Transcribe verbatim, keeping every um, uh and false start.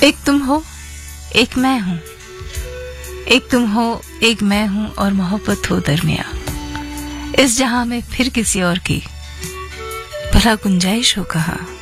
एक तुम हो, एक मैं हूं, एक तुम हो, एक मैं हूं, और मोहब्बत हो दरमिया। इस जहां में फिर किसी और की भला गुंजाइश हो कहा।